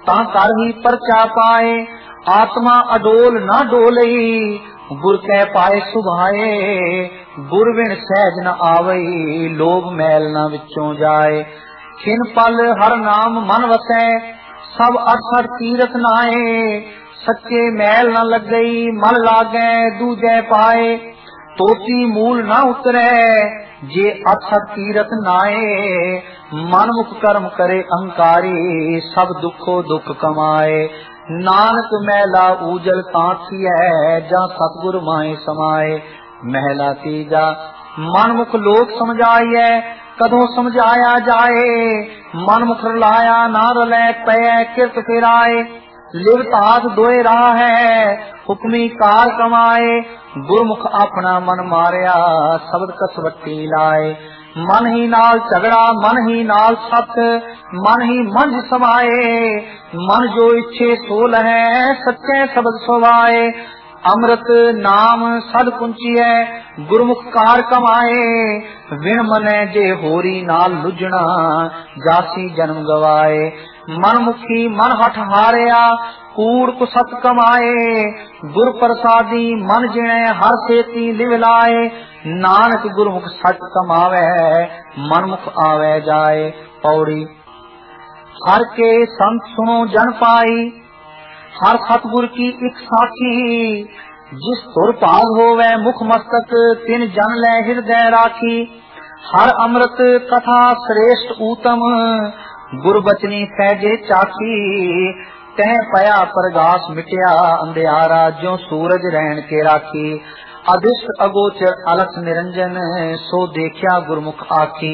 ਤਾਂ कर ही परचा पाए। आत्मा अडोल न डोलई, गुर कह पाए सुभाए। गुर बिन सहज न आवई, लोभ मैल न विचों जाए। खिन पल हर नाम मन वसै, सब अठसठ तीरथ नाए। सच्चे मैल न लगई, मन लागै दूजै पाए। तोती मूल न उतरै, जे अठसठ तीरथ नाए। मन मुख कर्म करे अहंकारी, सब दुखो दुख कमाए। नानक मैला ऊजल कांसिया, जा सतगुर माए समाए। महला तीजा मन मुख लोक समझाइए, कदों समझाया जाए। मन मुख रलाया ना रलै, पै किरत फिराए। लिवत हाथ दोए राह है, हुक्मी कार कमाए। गुरमुख अपना मन मारिया, शब्द कसवटी लाए। मन ही नाल झगड़ा, मन ही नाल सत, मन ही मंझ समाए। मन जो इच्छे सो लहै, सच्चे शब्द सुभाए। अमृत नाम सद कुंचिए, गुरमुख कार कमाए। विण मनै जे होरी नाल लुझना, जासी जन्म गवाए। मन मुखी मन हठ हारिया, कूड़ कुसत कमाए। गुर प्रसादी मन जिणे, हर सेती लिव लाए। नानक गुरमुख सच कमावे, मनमुख आवे जाए। पौड़ी हर के संत सुनो जन पाई, हर सतगुर की एक साखी। जिस तुर भाग होवे मुख मस्तक, तिन जन लै हृदय राखी। हर अमृत कथा श्रेष्ठ ऊतम, गुरबचनी सहजे चाखी। तह पया प्रगास मिटया, अंधियारा ज्यों सूरज रहन के राखी। अदिष्ट अगोचर अलख निरंजन, सो देखिया गुरमुख आखी।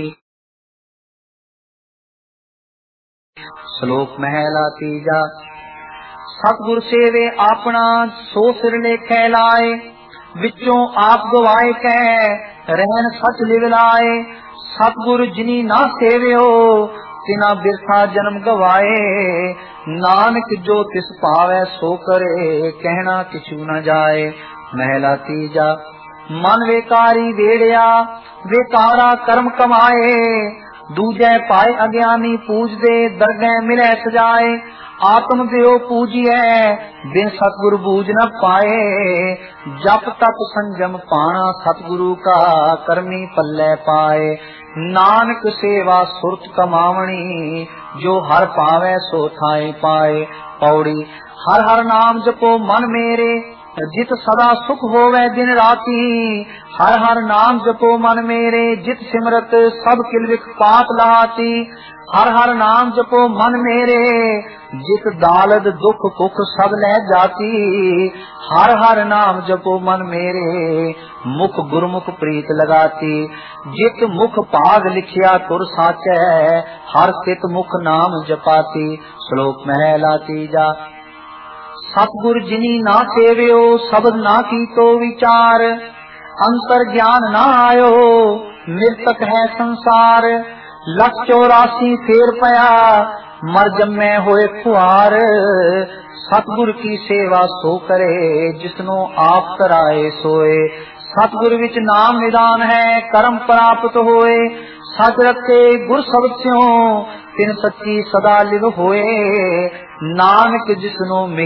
श्लोक महला तीजा। सतगुर सेवे आपना, सो सिर लेखे लाए। विचों आप गवाए कह, रहन सच लिव लाए। सतगुर जिनी ना सेवियो, तिना बिरथा जन्म गवाए। नानक जो तिस पावे सो करे, कहना किछु न जाए। महला तीजा। मन विकारी वेड़िया, विकारा कर्म कमाए। दूजै पाए अज्ञानी पूजदे, दरगह मिले सजाए। आत्म देव पूजिए, बिन सतगुर बूझ न पाए। जप तप संजम पाना, सतगुरु का करमी पल्ले पाए। नानक सेवा सुरत कमावणी, जो हर पावे सो थाई पाए। पौड़ी हर हर नाम जपो मन मेरे, जित सदा सुख होवे दिन राती। हर हर नाम जपो मन मेरे, जित सिमरत सब किलविख पात लहाती। हर हर नाम जपो मन मेरे, जित दालद दुख कुख सब लह जाती। हर हर नाम जपो मन मेरे, मुख गुरमुख प्रीत लगाती। जित मुख भाग लिखिया तुर साचै, हर सित मुख नाम जपाती। श्लोक महला तीजा। सतगुर जिनी ना सेवियो, शब्द ना कीतो विचार। अंतर ज्ञान ना आयो, मृतक है संसार। 184 फेर पया, मर जम्मे होए खुआर। सतगुर की सेवा सो करे, जिसनो आप कराए सोए। सतगुर विच नाम निदान है, कर्म प्राप्त होए। सच रखे गुर शब्द स्यों, तिन सच्ची सदा लिव होए। नानक जिसनो